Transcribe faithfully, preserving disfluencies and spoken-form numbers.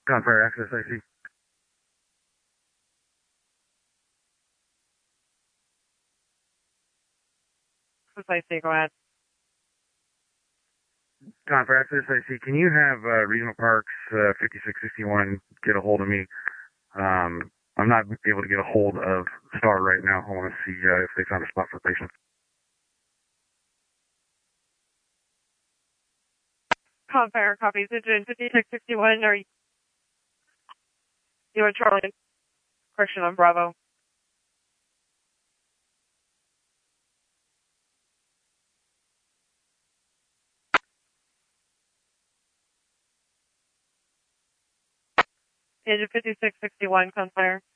Gunfire access, I C. I C, go ahead. Gunfire access, I C. Can you have uh, Regional Parks uh, fifty-six sixty-one get a hold of me? Um, I'm not able to get a hold of Star right now. I want to see uh, if they found a spot for patients. Gunfire copies. Engine fifty-six sixty-one, are you, you and Charlie? Correction on Bravo. Engine fifty-six sixty-one, Gunfire.